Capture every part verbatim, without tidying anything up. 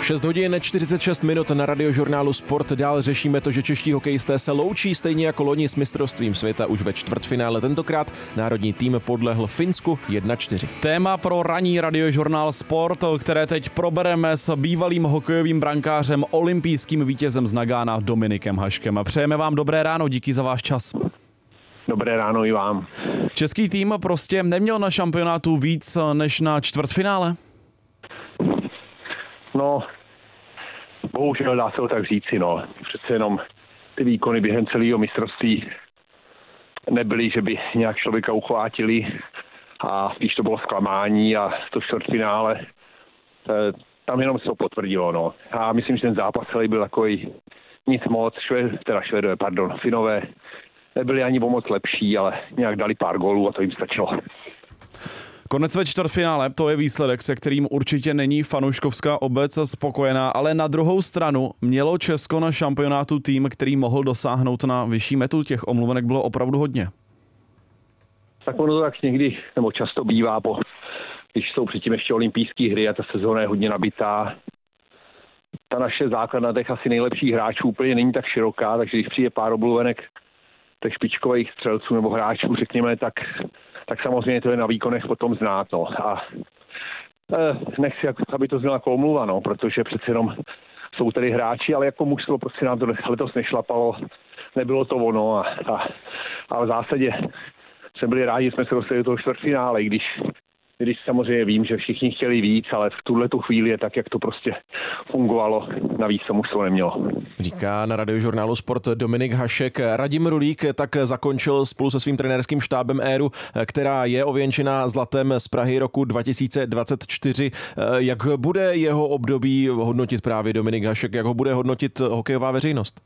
šest hodin čtyřicet šest minut na Radiožurnálu Sport. Dál řešíme to, že čeští hokejisté se loučí stejně jako loni s mistrovstvím světa už ve čtvrtfinále. Tentokrát národní tým podlehl Finsku jedna čtyři. Téma pro ranní Radiožurnál Sport, které teď probereme s bývalým hokejovým brankářem, olympijským vítězem z Nagána Dominikem Haškem. Přejeme vám dobré ráno, díky za váš čas. Dobré ráno i vám. Český tým prostě neměl na šampionátu víc než na čtvrtfinále? No, bohužel dá se to tak říci, no. Přece jenom ty výkony během celého mistrovství nebyly, že by nějak člověka uchvátili a spíš to bylo zklamání a to čtvrtfinále tam jenom se to potvrdilo, no. A myslím, že ten zápas celý byl takový nic moc, šved, teda švedové, pardon, Finové nebyli ani o moc lepší, ale nějak dali pár gólů a to jim stačilo. Konec ve čtvrtfinále, to je výsledek, se kterým určitě není fanouškovská obec spokojená, ale na druhou stranu mělo Česko na šampionátu tým, který mohl dosáhnout na vyšší metu, těch omluvenek bylo opravdu hodně. Tak ono to tak někdy, nebo často bývá, po, když jsou předtím ještě olympijské hry a ta sezóna je hodně nabitá. Ta naše základna těch asi nejlepších hráčů úplně není tak široká, takže když přijde pár omluvenek těch špičkových střelců nebo hráčů, řekněme, tak tak samozřejmě to je na výkonech potom znát. No. A eh, nechci, aby to znělo jako omluva, no, protože přece jenom jsou tady hráči, ale jako mužstvo prostě nám to letos nešlapalo, nebylo to ono. A, a, a v zásadě jsme byli rádi, že jsme se dostali do toho čtvrtfinále, když když samozřejmě vím, že všichni chtěli víc, ale v tuhle tu chvíli je tak, jak to prostě fungovalo, navíc to mužstvo nemělo. Říká na Radiožurnálu Sport Dominik Hašek. Radim Rulík tak zakončil spolu se svým trenérským štábem éru, která je ověnčená zlatem z Prahy roku dva tisíce dvacet čtyři. Jak bude jeho období hodnotit právě Dominik Hašek? Jak ho bude hodnotit hokejová veřejnost?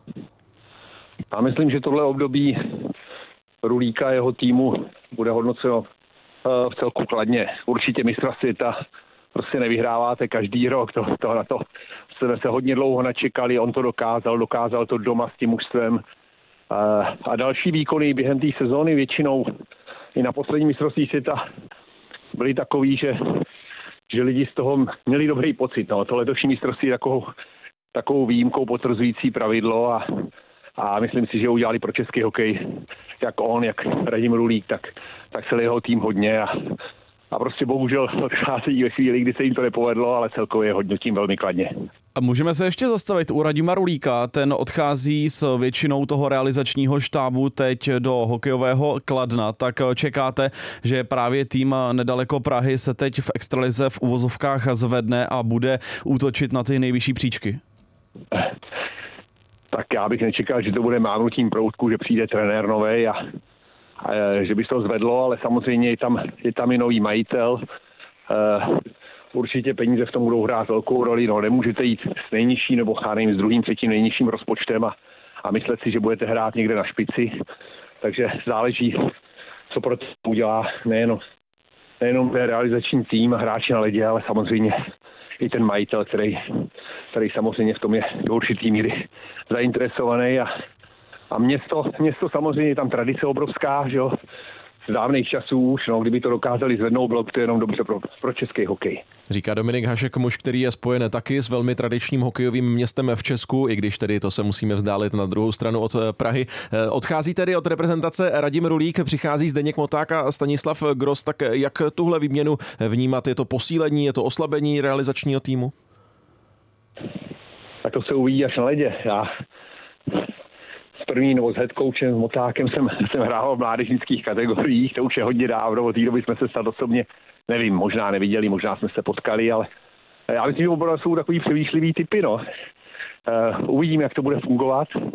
Já myslím, že tohle období Rulíka a jeho týmu bude hodnoceno v celku kladně. Určitě mistra světa prostě nevyhráváte každý rok, to, to na to jsme se hodně dlouho načekali, on to dokázal, dokázal to doma s tím mužstvem. A, a další výkony během té sezóny většinou i na poslední mistrovství světa byly takový, že, že lidi z toho měli dobrý pocit. No. To letošní mistrovství je takovou, takovou výjimkou potvrzující pravidlo a A myslím si, že udělali pro český hokej, jak on, jak Radim Rulík, tak, tak celý jeho tým hodně. A, a prostě bohužel odcházejí ve chvíli, kdy se jim to nepovedlo, ale celkově hodnotím velmi kladně. A můžeme se ještě zastavit u Radima Rulíka, ten odchází s většinou toho realizačního štábu teď do hokejového Kladna, tak čekáte, že právě tým nedaleko Prahy se teď v extralize v uvozovkách zvedne a bude útočit na ty nejvyšší příčky? Tak já bych nečekal, že to bude mávnutím proutku, že přijde trenér novej a, a že by se to zvedlo, ale samozřejmě je tam, je tam i nový majitel. Uh, určitě peníze v tom budou hrát velkou roli. No, nemůžete jít s nejnižší nebo já nevím, s druhým, třetím nejnižším rozpočtem a, a myslet si, že budete hrát někde na špici. Takže záleží, co pro to udělá nejenom, nejenom ten realizační tým a hráči na ledě, ale samozřejmě i ten majitel, který, který samozřejmě v tom je do určitý míry zainteresovaný a, a město, město samozřejmě je tam tradice obrovská, že jo, z dávných časů už, no, kdyby to dokázali zvednout, bylo by to jenom dobře pro, pro český hokej. Říká Dominik Hašek, muž, který je spojen taky s velmi tradičním hokejovým městem v Česku, i když tedy to se musíme vzdálit na druhou stranu od Prahy. Odchází tedy od reprezentace Radim Rulík, přichází Zdeněk Moták a Stanislav Gross, tak jak tuhle výměnu vnímat? Je to posílení, je to oslabení realizačního týmu? Tak to se uvidí až na ledě. Já s první nebo s headcoachem, s Motákem jsem, jsem hrál v mládežnických kategoriích, to už je hodně dávno, od té doby jsme se snad osobně, nevím, možná neviděli, možná jsme se potkali, ale já myslím, že opravdu jsou takový přemýšlivý typy, no. Uh, uvidím, jak to bude fungovat uh,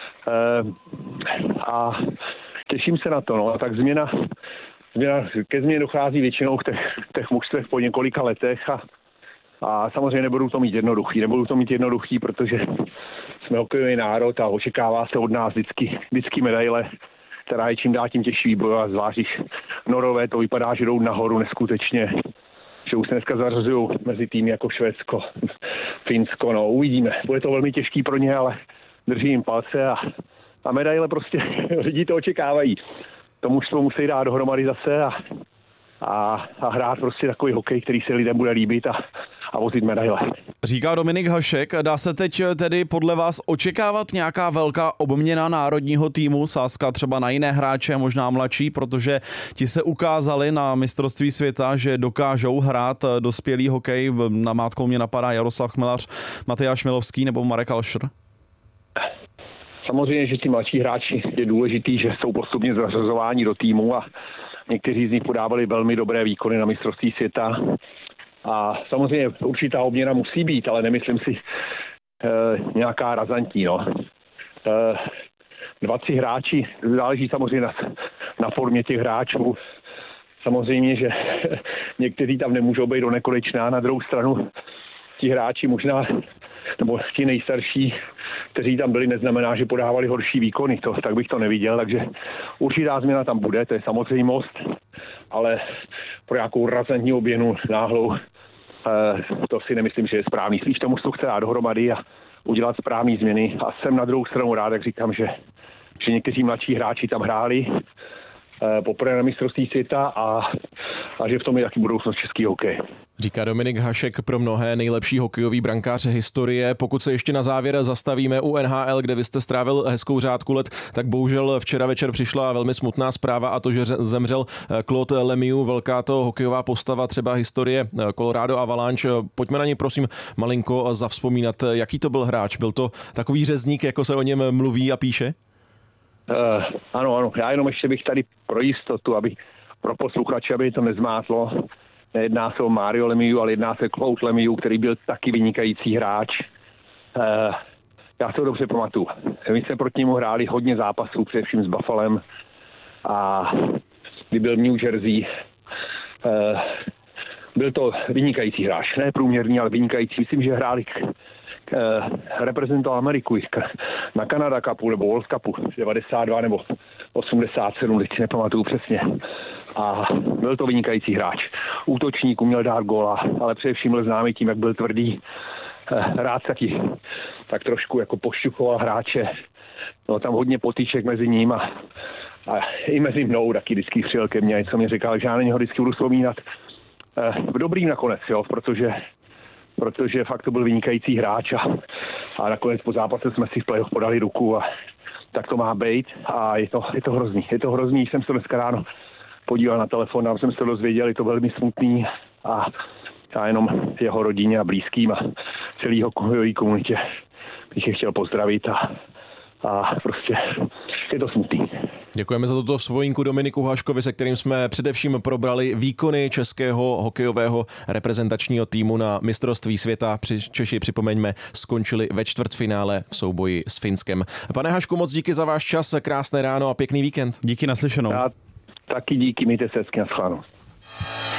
a těším se na to, no. Tak změna, změna ke změně dochází většinou v těch, těch mužstvech po několika letech a A samozřejmě nebudou to mít jednoduchý. Nebudou to mít jednoduchý, protože jsme hokejový národ a očekává se od nás vždycky, vždycky medaile, která je čím dál tím těžší výbojovat, zvlášť když Norové to vypadá, že jdou nahoru neskutečně, že už se dneska zařazují mezi týmy jako Švédsko, Finsko, no uvidíme. Bude to velmi těžký pro ně, ale držím jim palce a, a medaile prostě lidi to očekávají. To mužstvo musí dát dohromady zase a, a, a hrát prostě takový hokej, který se lidem bude líbit a, a vozit medaile. Říká Dominik Hašek. Dá se teď tedy podle vás očekávat nějaká velká obměna národního týmu, sázka třeba na jiné hráče, možná mladší, protože ti se ukázali na mistrovství světa, že dokážou hrát dospělý hokej. Namátkou mě napadá Jaroslav Chmelař, Matyáš Milovský nebo Marek Alšer. Samozřejmě, že ti mladší hráči je důležitý, že jsou postupně zařazováni do týmu a někteří z nich podávali velmi dobré výkony na mistrovství světa. A samozřejmě určitá obměna musí být, ale nemyslím si e, nějaká razantní. No. E, dva, tři hráči, záleží samozřejmě na, na formě těch hráčů. Samozřejmě, že někteří tam nemůžou být do nekonečná. Na druhou stranu ti hráči možná, nebo ti nejstarší, kteří tam byli, neznamená, že podávali horší výkony. To, tak bych to neviděl, takže určitá změna tam bude, to je samozřejmost, ale pro nějakou razantní obměnu náhlou, to si nemyslím, že je správný. Spíš tomu to chce dát dohromady a udělat správné změny. A jsem na druhou stranu rád, jak říkám, že, že někteří mladší hráči tam hráli poprvé na mistrovství světa a, a že v tom je taky budoucnost český hokej. Říká Dominik Hašek, pro mnohé nejlepší hokejový brankář historie. Pokud se ještě na závěr zastavíme u N H L, kde vy jste strávil hezkou řádku let, tak bohužel včera večer přišla velmi smutná zpráva a to, že zemřel Claude Lemieux, velká to hokejová postava třeba historie Colorado Avalanche. Pojďme na něj prosím malinko zavzpomínat. Jaký to byl hráč? Byl to takový řezník, jako se o něm mluví a píše? Uh, ano, ano. Já jenom ještě bych tady pro jistotu, aby pro posluchače, aby to nezmátlo. Nejedná se o Mario Lemieux, ale jedná se o Claude Lemieux, který byl taky vynikající hráč. Uh, já se to dobře pamatuju. My jsme proti němu hráli hodně zápasů, především s Buffalem. A kdy byl v New Jersey, uh, byl to vynikající hráč. Ne průměrný, ale vynikající. Myslím, že hráli k, k, reprezentoval Ameriku na Canada Cupu nebo World Cupu devadesát dva nebo osmdesát sedm, teď si nepamatuju přesně. A byl to vynikající hráč. Útočník, uměl dát góla, ale především byl známý tím, jak byl tvrdý. Rád taky tak trošku jako pošťuchoval hráče. Bylo tam hodně potýček mezi ním a, a i mezi mnou taky vždycky přijel ke mně, co mě říkal, že já na něho vždycky budu vzpomínat v dobrým nakonec, jo, protože, protože fakt to byl vynikající hráč a, a nakonec po zápase jsme si v playoff podali ruku a tak to má být a je to, je to hrozný. Je to hrozný, jsem se dneska ráno podíval na telefon, tam jsem se to dozvěděl, je to velmi smutný a já jenom jeho rodině a blízkým a celý hokejové komunitě bych je chtěl pozdravit a, a prostě je to smutný. Děkujeme za tuto vzpomínku Dominiku Haškovi, se kterým jsme především probrali výkony českého hokejového reprezentačního týmu na mistrovství světa. Češi, připomeňme, skončili ve čtvrtfinále v souboji s Finskem. Pane Hašku, moc díky za váš čas, krásné ráno a pěkný víkend. Díky, naslyšenou. Já taky díky, mějte se hezky, naschledanou.